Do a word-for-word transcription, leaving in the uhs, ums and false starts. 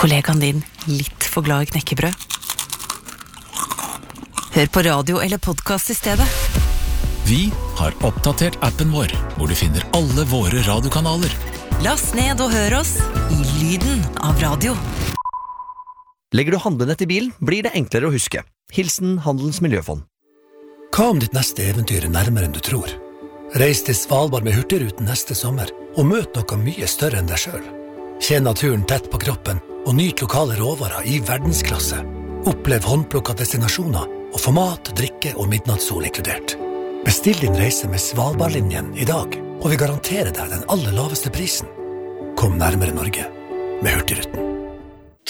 kollegaen din litt for glad i knekkebrød? Hør på radio eller podcast i stedet. Vi har oppdatert appen vår, hvor du finner alle våre radiokanaler. Last ned og hør oss i lyden av radio. Legger du handlenett i bilen, blir det enklere å huske. Hilsen Handelens Miljøfond. Hva om ditt neste eventyr er nærmere enn du tror? Reis til Svalbard med Hurtigruten neste sommer, og møt noe mye større enn deg selv. Kjenn naturen tett på kroppen, og nyt lokale råvarer i verdensklasse. Opplev håndplukket destinasjoner, og få mat, drikke og midnattssol inkludert. Bestill din reise med Svalbardlinjen i dag, og vi garanterer deg den aller laveste prisen. Kom nærmere Norge med Hurtigruten.